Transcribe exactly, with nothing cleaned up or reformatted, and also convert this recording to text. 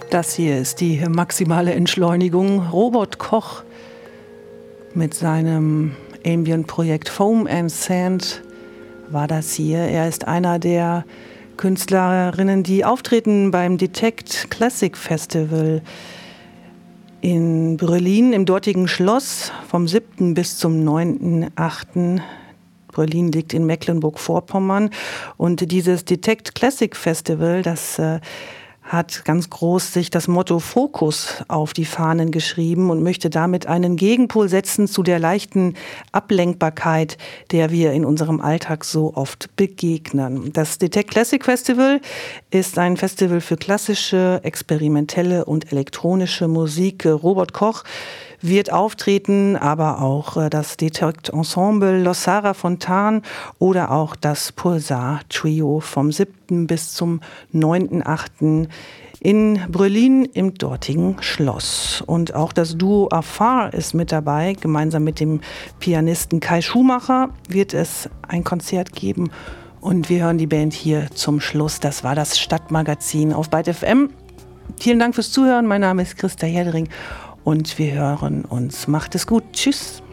Das hier ist die maximale Entschleunigung. Robert Koch mit seinem Ambient-Projekt Foam and Sand war das hier. Er ist einer der Künstlerinnen, die auftreten beim Detect Classic Festival in Berlin im dortigen Schloss vom siebten bis zum neunten achten Berlin liegt in Mecklenburg-Vorpommern. Und dieses Detect Classic Festival, das äh, hat ganz groß sich das Motto Fokus auf die Fahnen geschrieben und möchte damit einen Gegenpol setzen zu der leichten Ablenkbarkeit, der wir in unserem Alltag so oft begegnen. Das Detect Classic Festival ist ein Festival für klassische, experimentelle und elektronische Musik. Robert Koch wird auftreten, aber auch das Detect Ensemble Lossara Fontan oder auch das Pulsar Trio vom siebten bis zum neunten achten in Berlin im dortigen Schloss. Und auch das Duo Afar ist mit dabei. Gemeinsam mit dem Pianisten Kai Schumacher wird es ein Konzert geben. Und wir hören die Band hier zum Schluss. Das war das Stadtmagazin auf Byte F M. Vielen Dank fürs Zuhören. Mein Name ist Christa Herdering. Und wir hören uns. Macht es gut. Tschüss.